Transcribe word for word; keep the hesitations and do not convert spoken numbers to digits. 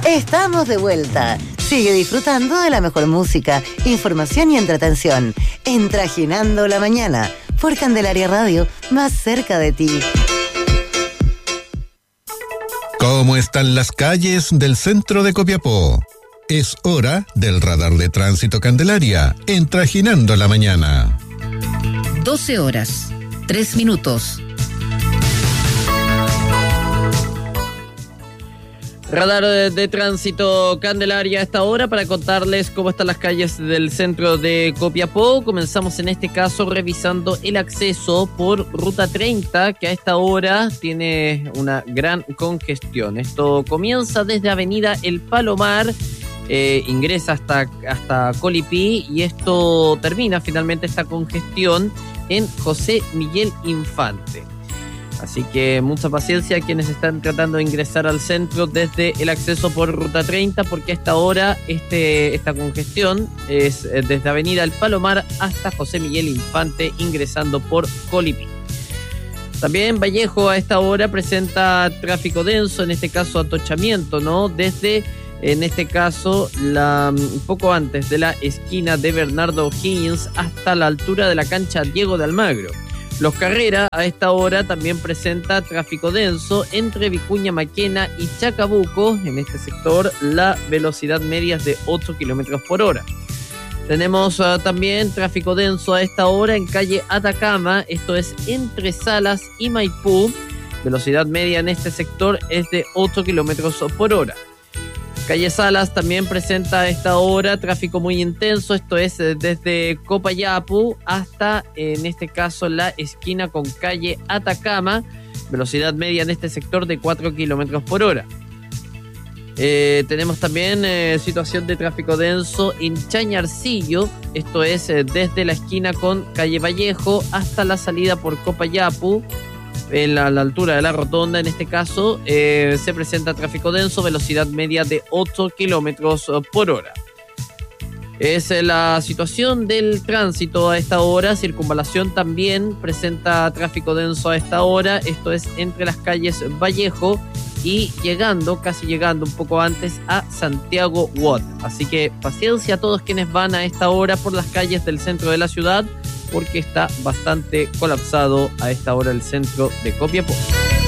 Estamos de vuelta. Sigue disfrutando de la mejor música, información y entretención. En Trajinando la Mañana, por Candelaria Radio, más cerca de ti. ¿Cómo están las calles del centro de Copiapó? Es hora del radar de tránsito Candelaria, en Trajinando la Mañana. doce horas, tres minutos. Radar de, de tránsito Candelaria a esta hora para contarles cómo están las calles del centro de Copiapó. Comenzamos en este caso revisando el acceso por Ruta treinta, que a esta hora tiene una gran congestión. Esto comienza desde Avenida El Palomar, eh, ingresa hasta, hasta Colipí y esto termina finalmente esta congestión en José Miguel Infante. Así que mucha paciencia a quienes están tratando de ingresar al centro desde el acceso por Ruta treinta, porque a esta hora este, esta congestión es desde Avenida El Palomar hasta José Miguel Infante, ingresando por Colipí. También Vallejo a esta hora presenta tráfico denso, en este caso atochamiento, ¿no? Desde, en este caso, la, un poco antes de la esquina de Bernardo O'Higgins hasta la altura de la cancha Diego de Almagro. Los Carrera a esta hora también presenta tráfico denso entre Vicuña Maquena y Chacabuco. En este sector la velocidad media es de ocho kilómetros por hora. Tenemos uh, también tráfico denso a esta hora en calle Atacama, esto es entre Salas y Maipú. Velocidad media en este sector es de ocho kilómetros por hora. Calle Salas también presenta a esta hora tráfico muy intenso, esto es desde Copayapu hasta, en este caso, la esquina con calle Atacama, velocidad media en este sector de cuatro kilómetros por hora. Eh, tenemos también eh, situación de tráfico denso en Chañarcillo, esto es eh, desde la esquina con calle Vallejo hasta la salida por Copayapu. En la, la altura de la rotonda, en este caso, eh, se presenta tráfico denso, velocidad media de ocho kilómetros por hora. Es eh, la situación del tránsito a esta hora. Circunvalación también presenta tráfico denso a esta hora. Esto es entre las calles Vallejo y llegando, casi llegando un poco antes a Santiago Watt. Así que paciencia a todos quienes van a esta hora por las calles del centro de la ciudad, porque está bastante colapsado a esta hora el centro de Copiapó.